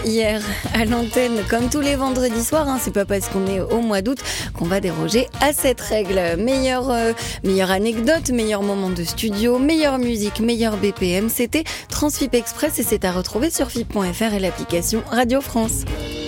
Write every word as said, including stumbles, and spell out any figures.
hier à l'antenne, comme tous les vendredis soirs, hein, c'est pas parce qu'on est au mois d'août qu'on va déroger à cette règle. Meilleure, euh, meilleure anecdote, meilleur moment de studio, meilleure musique, meilleur B P M, c'était Transfip Express et c'est à retrouver sur fip point f r et l'application Radio France.